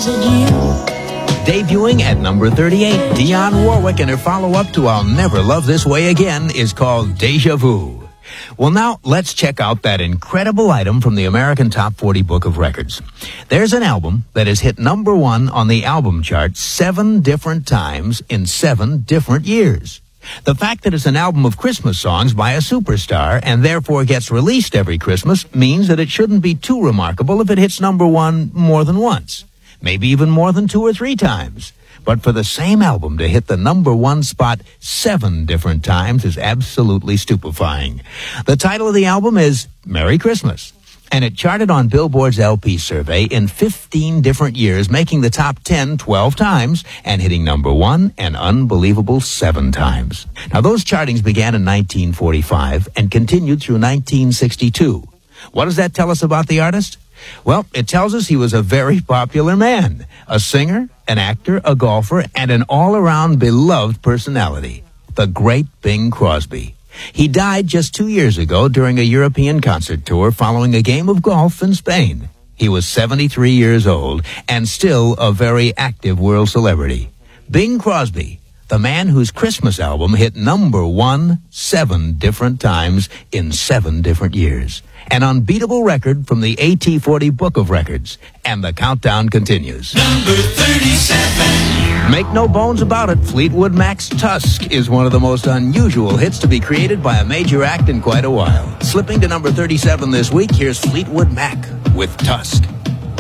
was it you? Debuting at number 38, Dionne Warwick and her follow-up to I'll Never Love This Way Again is called Deja Vu. Well, now let's check out that incredible item from the American Top 40 Book of Records. There's an album that has hit number 1 on the album chart 7 different times in 7 different years. The fact that it's an album of Christmas songs by a superstar and therefore gets released every Christmas means that it shouldn't be too remarkable if it hits number 1 more than once. Maybe even more than 2 or 3 times. But for the same album to hit the number 1 spot 7 different times is absolutely stupefying. The title of the album is Merry Christmas, and it charted on Billboard's LP survey in 15 different years, making the top 10 12 times and hitting number 1 an unbelievable 7 times. Now, those chartings began in 1945 and continued through 1962. What does that tell us about the artist? Well, it tells us he was a very popular man, a singer, an actor, a golfer, and an all-around beloved personality, the great Bing Crosby. He died just 2 years ago during a European concert tour following a game of golf in Spain. He was 73 years old and still a very active world celebrity. Bing Crosby, the man whose Christmas album hit number 1 7 different times in 7 different years. An unbeatable record from the AT40 Book of Records. And the countdown continues. Number 37. Make no bones about it, Fleetwood Mac's Tusk is one of the most unusual hits to be created by a major act in quite a while. Slipping to number 37 this week, here's Fleetwood Mac with Tusk.